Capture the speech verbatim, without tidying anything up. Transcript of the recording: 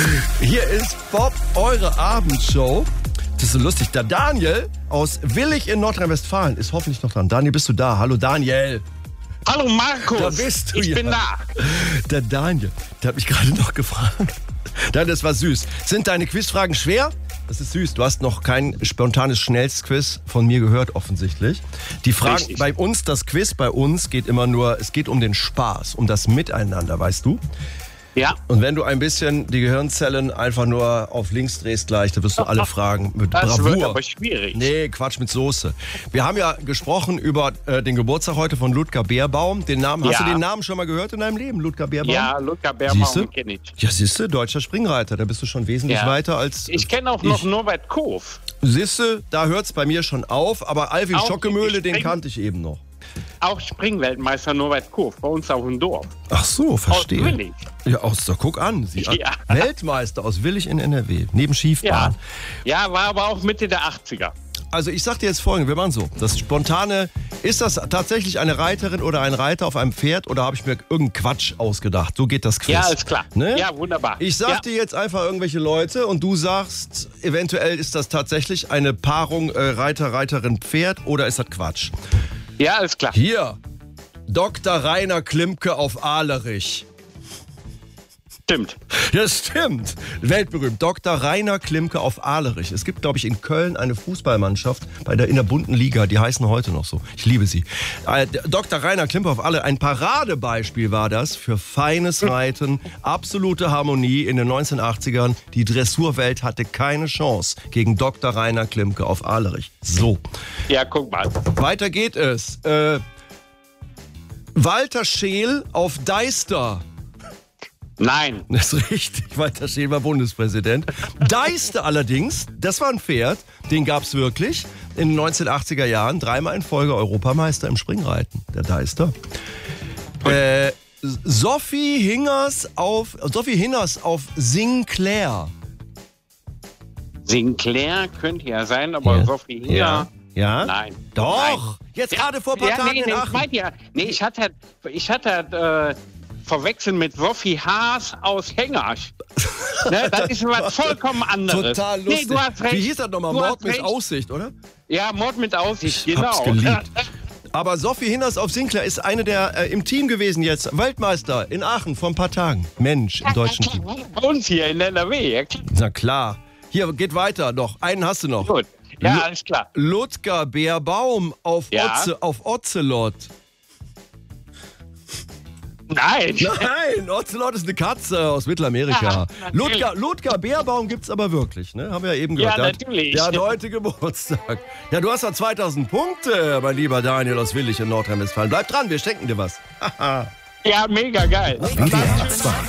Hier ist Bob, eure Abendshow. Das ist so lustig. Der Daniel aus Willich in Nordrhein-Westfalen ist hoffentlich noch dran. Daniel, bist du da? Hallo Daniel. Hallo Markus. Da bist du, ich ja. bin da. Der Daniel, der hat mich gerade noch gefragt. Daniel, das war süß. Sind deine Quizfragen schwer? Das ist süß. Du hast noch kein spontanes Schnellstquiz von mir gehört, offensichtlich. Die Fragen Richtig. bei uns, das Quiz bei uns geht immer nur, es geht um den Spaß, um das Miteinander, weißt du? Ja. Und wenn du ein bisschen die Gehirnzellen einfach nur auf links drehst gleich, dann wirst du alle Fragen mit Das Bravour. wird aber schwierig. Nee, Quatsch mit Soße. Wir haben ja gesprochen über äh, den Geburtstag heute von Ludger Beerbaum. Den Namen, hast Ja. du den Namen schon mal gehört in deinem Leben, Ludger Beerbaum? Ja, Ludger Siehste? Beerbaum kenne ich. Ja, siehste, deutscher Springreiter. Da bist du schon wesentlich Ja. weiter als Ich kenne auch noch Norbert Kof. Siehste, da hört's bei mir schon auf. Aber Alvin Auch Schockemöhle, die den Spring- kannte ich eben noch. Auch Springweltmeister Norbert Kof, bei uns auch im Dorf. Ach so, verstehe. Aus Willich. Ja, aus, da guck an. Sie, Ja. Weltmeister aus Willich in N R W, neben Ja. Schiefbahn. ja, war aber auch Mitte der achtziger. Also ich sag dir jetzt Folgendes, wir machen so. Das Spontane, ist das tatsächlich eine Reiterin oder ein Reiter auf einem Pferd oder habe ich mir irgendeinen Quatsch ausgedacht? So geht das Quiz. Ja, ist klar. Ne? Ja, wunderbar. Ich sag ja. dir jetzt einfach irgendwelche Leute und du sagst, eventuell ist das tatsächlich eine Paarung äh, Reiter, Reiterin, Pferd oder ist das Quatsch? Ja, ist klar. Hier, Doktor Rainer Klimke auf Ahlerich. Stimmt. Ja, stimmt. Weltberühmt. Doktor Rainer Klimke auf Ahlerich. Es gibt, glaube ich, in Köln eine Fußballmannschaft bei der, in der bunten Liga. Die heißen heute noch so. Ich liebe sie. Äh, Doktor Rainer Klimke auf Ahlerich. Ein Paradebeispiel war das für feines Reiten. Absolute Harmonie in den neunzehnhundertachtzigern. Die Dressurwelt hatte keine Chance gegen Doktor Rainer Klimke auf Ahlerich. So. Ja, guck mal. Weiter geht es. Äh, Walter Scheel auf Deister. Nein. Das ist richtig, Walter Scheel war Bundespräsident. Deister allerdings, das war ein Pferd, den gab es wirklich in den neunzehnhundertachtziger Jahren, dreimal in Folge Europameister im Springreiten, der Deister. Äh, Sophie Hingers auf, Sophie Hinners auf Sinclair. Sinclair könnte ja sein, aber Ja. Sophie Hinger. Ja. Ja? Nein. Doch, Nein. jetzt gerade vor ein paar ja, Tagen nee, in nee, ich Aachen. meinte ja, nee, ich hatte, ich hatte äh, verwechselt mit Sophie Haas aus Hengersch. Ne, das ist was vollkommen anderes. Total lustig. Nee, du hast recht. Wie hieß das nochmal? Du Mord hast mit recht. Aussicht, oder? Ja, Mord mit Aussicht, Ich genau. hab's geliebt. Aber Sophie Hinners auf Sinclair ist eine der äh, im Team gewesen jetzt. Weltmeister in Aachen vor ein paar Tagen. Mensch, im deutschen Team. Bei uns hier in N R W. Ja, Na klar. Hier, geht weiter noch. Einen hast du noch. gut. Ja, Lu- alles klar. Ludger Beerbaum auf, Ja. Oze, auf Ocelot. Nein. Nein, Ocelot ist eine Katze aus Mittelamerika. Ja, natürlich. Ludger, Ludger Beerbaum gibt's aber wirklich, ne? Haben wir ja eben gehört. Ja, Der hat- natürlich. Der hat heute Geburtstag. Ja, du hast ja zweitausend Punkte, mein lieber Daniel aus Willich in Nordrhein-Westfalen. Bleib dran, wir schenken dir was. Ja, mega geil. W D R zwei.